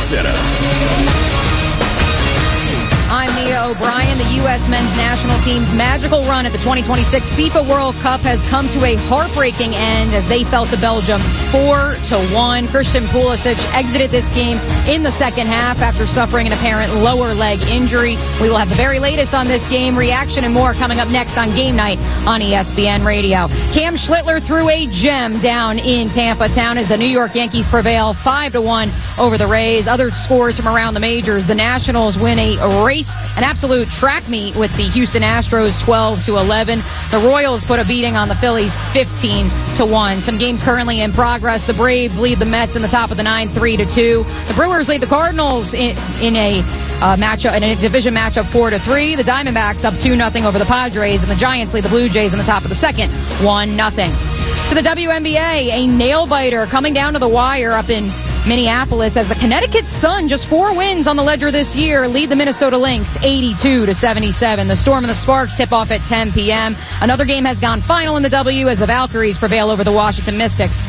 Center. I'm Mia O'Brien. The U.S. men's national team's magical run at the 2026 FIFA World Cup has come to a heartbreaking end as they fell to Belgium 4-1. Christian Pulisic exited this game in the second half after suffering an apparent lower leg injury. We will have the very latest on this game, reaction, and more coming up next on Game Night on ESPN Radio. Cam Schlittler threw a gem down in Tampa Town as the New York Yankees prevail 5-1 over the Rays. Other scores from around the majors: the Nationals win a race, an absolute track meet with the Houston Astros 12-11. The Royals put a beating on the Phillies 15-1. Some games currently in progress. The Braves lead the Mets in the top of the ninth 3-2. The Brewers lead the Cardinals in a matchup, in a division matchup 4-3. The Diamondbacks up 2-0 over the Padres, and the Giants lead the Blue Jays in the top of the second 1-0. To the WNBA, a nail biter coming down to the wire up in Minneapolis as the Connecticut Sun, just 4 wins on the ledger this year, lead the Minnesota Lynx 82-77. The Storm and the Sparks tip off at 10 p.m. Another game has gone final in the W as the Valkyries prevail over the Washington Mystics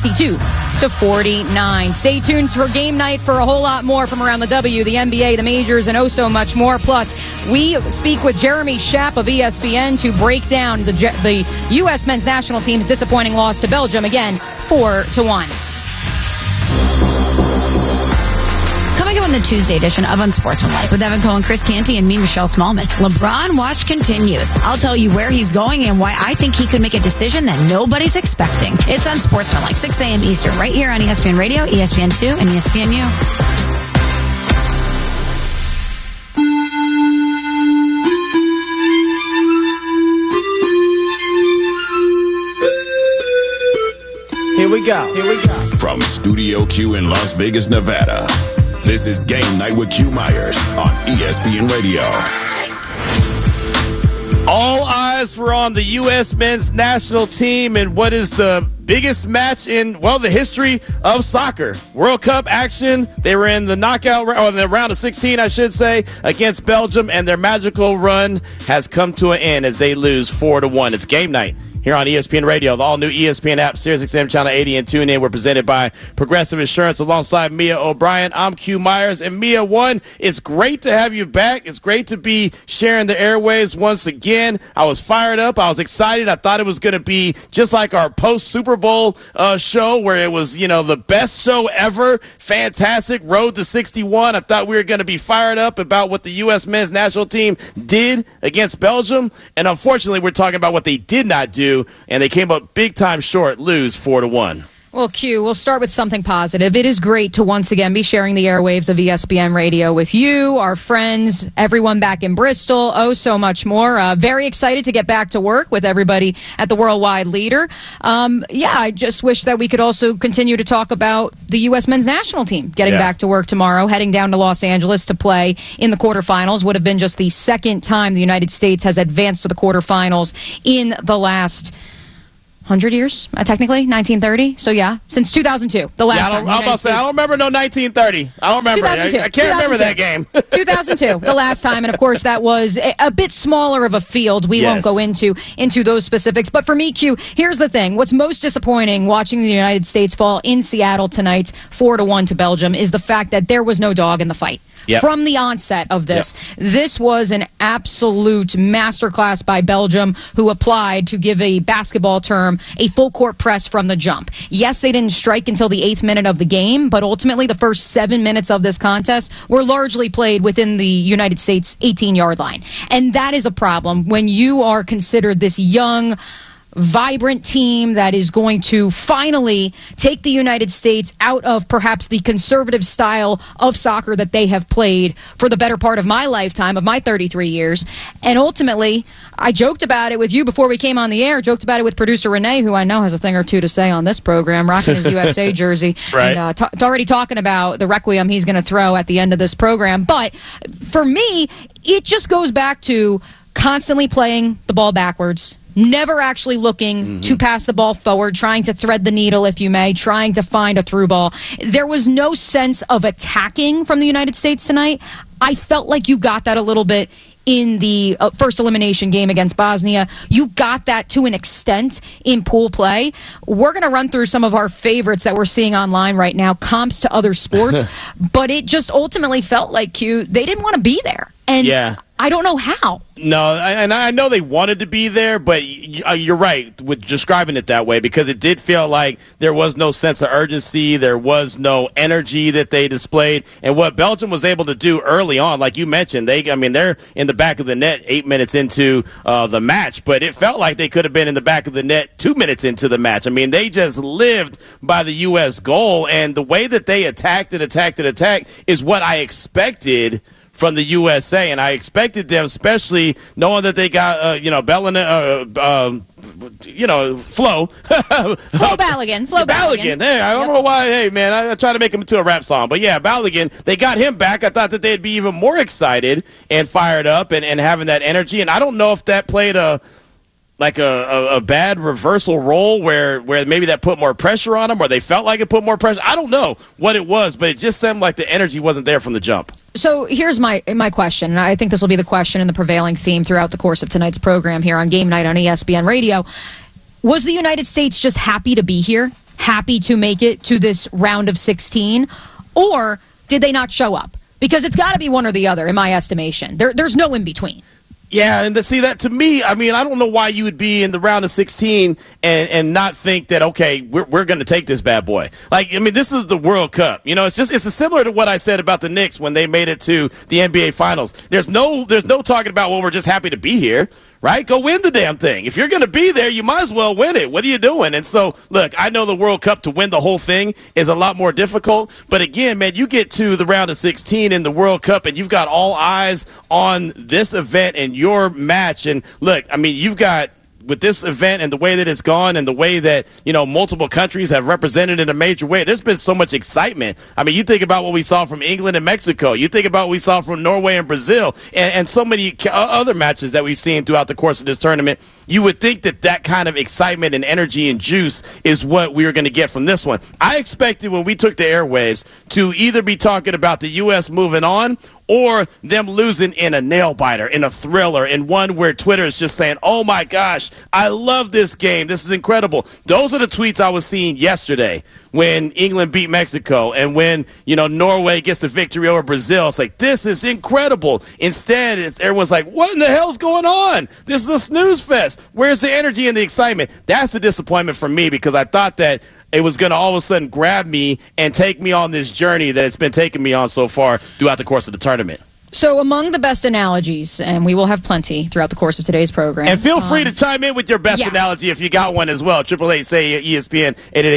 62-49. Stay tuned for Game Night for a whole lot more from around the W, the NBA, the majors, and oh so much more. Plus, we speak with Jeremy Schaap of ESPN to break down the U.S. men's national team's disappointing loss to Belgium, again 4-1. Coming up on the Tuesday edition of Unsportsmanlike with Evan Cohen, Chris Canty, and me, Michelle Smallman. LeBron watch continues. I'll tell you where he's going and why I think he could make a decision that nobody's expecting. It's Unsportsmanlike, 6 a.m. Eastern, right here on ESPN Radio, ESPN2, and ESPNU. Here we go. From Studio Q in Las Vegas, Nevada, this is Game Night with Q Myers on ESPN Radio. All eyes were on the U.S. men's national team and what is the biggest match in, well, the history of soccer. World Cup action. They were in the knockout round, or the round of 16, I should say, against Belgium, and their magical run has come to an end as they lose 4-1. It's Game Night here on ESPN Radio. The all-new ESPN app, SiriusXM Channel 80 and TuneIn. We're presented by Progressive Insurance alongside Mia O'Brien. I'm Q Myers. And Mia, it's great to have you back. It's great to be sharing the airwaves once again. I was fired up. I was excited. I thought it was going to be just like our post-Super Bowl show where it was, the best show ever. Fantastic. Road to 61. I thought we were going to be fired up about what the U.S. men's national team did against Belgium. And unfortunately, we're talking about what they did not do. And they came up big time short, lose 4-1. Well, Q, we'll start with something positive. It is great to once again be sharing the airwaves of ESPN Radio with you, our friends, everyone back in Bristol, oh so much more. Very excited to get back to work with everybody at the Worldwide Leader. I just wish that we could also continue to talk about the U.S. men's national team getting back to work tomorrow, heading down to Los Angeles to play in the quarterfinals. Would have been just the second time the United States has advanced to the quarterfinals in the last 100 years, technically, 1930. So, since 2002, the last time. I don't remember no 1930. I don't remember. I can't remember that game. 2002, the last time. And, of course, that was a bit smaller of a field. We won't go into those specifics. But for me, Q, here's the thing. What's most disappointing watching the United States fall in Seattle tonight, 4-1 to Belgium, is the fact that there was no dog in the fight. Yep. From the onset of this. Yep. This was an absolute masterclass by Belgium, who applied, to give a basketball term, a full court press from the jump. Yes, they didn't strike until the 8th minute of the game, but ultimately the first 7 minutes of this contest were largely played within the United States 18-yard line. And that is a problem when you are considered this young, vibrant team that is going to finally take the United States out of perhaps the conservative style of soccer that they have played for the better part of my lifetime, of my 33 years. And ultimately, I joked about it with you before we came on the air, joked about it with producer Renee, who I know has a thing or two to say on this program, rocking his USA jersey, right. And already talking about the requiem he's going to throw at the end of this program. But for me, it just goes back to constantly playing the ball backwards, never actually looking to pass the ball forward, trying to thread the needle, if you may, trying to find a through ball. There was no sense of attacking from the United States tonight. I felt like you got that a little bit in the first elimination game against Bosnia. You got that to an extent in pool play. We're going to run through some of our favorites that we're seeing online right now, comps to other sports, but it just ultimately felt like, Q, they didn't want to be there. And yeah. I don't know how. No, and I know they wanted to be there, but you're right with describing it that way, because it did feel like there was no sense of urgency. There was no energy that they displayed. And what Belgium was able to do early on, like you mentioned, they're in the back of the net 8 minutes into the match, but it felt like they could have been in the back of the net 2 minutes into the match. I mean, they just lived by the U.S. goal, and the way that they attacked is what I expected from the USA, and I expected them, especially knowing that they got, Flo. Flo Balogun. Hey, I don't know why. Hey, man, I try to make him into a rap song. But, yeah, Balogun, they got him back. I thought that they'd be even more excited and fired up and having that energy. And I don't know if that played a bad reversal role where maybe that put more pressure on them, or they felt like it put more pressure. I don't know what it was, but it just seemed like the energy wasn't there from the jump. So here's my question, and I think this will be the question and the prevailing theme throughout the course of tonight's program here on Game Night on ESPN Radio. Was the United States just happy to be here, happy to make it to this round of 16, or did they not show up? Because it's got to be one or the other, in my estimation. There's no in between. Yeah, and to see that, to me, I mean, I don't know why you would be in the round of 16 and not think that, okay, we're going to take this bad boy. Like, I mean, this is the World Cup. You know, it's similar to what I said about the Knicks when they made it to the NBA Finals. There's no talking about, well, we're just happy to be here. Right? Go win the damn thing. If you're going to be there, you might as well win it. What are you doing? And so, look, I know the World Cup, to win the whole thing is a lot more difficult. But again, man, you get to the round of 16 in the World Cup, and you've got all eyes on this event and your match. And look, I mean, you've got, with this event and the way that it's gone and the way that, you know, multiple countries have represented in a major way, there's been so much excitement. I mean, you think about what we saw from England and Mexico. You think about what we saw from Norway and Brazil and so many other matches that we've seen throughout the course of this tournament. You would think that kind of excitement and energy and juice is what we were going to get from this one. I expected when we took the airwaves to either be talking about the U.S. moving on or them losing in a nail-biter, in a thriller, in one where Twitter is just saying, oh, my gosh, I love this game. This is incredible. Those are the tweets I was seeing yesterday when England beat Mexico and when, you know, Norway gets the victory over Brazil. It's like, this is incredible. Instead, everyone's like, what in the hell's going on? This is a snooze fest. Where's the energy and the excitement? That's the disappointment for me, because I thought that it was going to all of a sudden grab me and take me on this journey that it's been taking me on so far throughout the course of the tournament. So among the best analogies, and we will have plenty throughout the course of today's program. And feel free to chime in with your best analogy if you got one as well. 888-SAY-ESPN,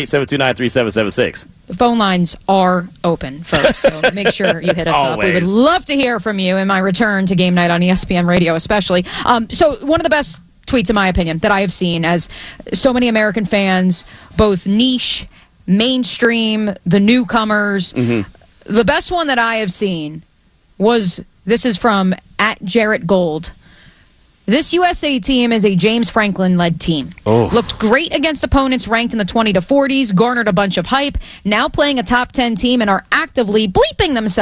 888-729-3776. The phone lines are open, folks, so make sure you hit us up. We would love to hear from you in my return to Game Night on ESPN Radio especially. So one of the best tweets, in my opinion, that I have seen, as so many American fans, both niche, mainstream, the newcomers, the best one that I have seen this is from @JarrettGold. This USA team is a James Franklin-led team. Looked great against opponents ranked in the 20 to 40s, garnered a bunch of hype, now playing a top 10 team and are actively bleeping themselves